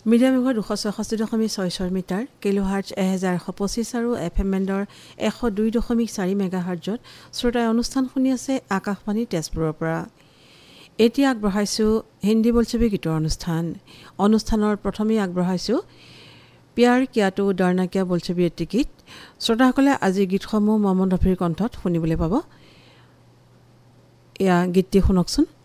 Medium ৱেভৰ 266.6 metre, কিলোহাৰ্টজ 1125 আৰু FM বেণ্ডৰ 102.4 মেগাহাৰ্টজত শ্ৰোতাই অনুষ্ঠান শুনি আছে আকাশবাণী তেজপুৰৰ পৰা। এতিয়া আগবঢ়াইছোঁ হিন্দী বোলছবি গীতৰ অনুষ্ঠানৰ প্ৰথমেই আগবঢ়াইছোঁ প্যাৰ কিয়া তো ডৰনা কিয়া বোলছবি এটি গীত। শ্ৰোতাসকলে আজি গীতসমূহ মহম্মদ ৰফিৰ কণ্ঠত শুনিবলৈ পাব। এয়া গীতটি শুনকচোন।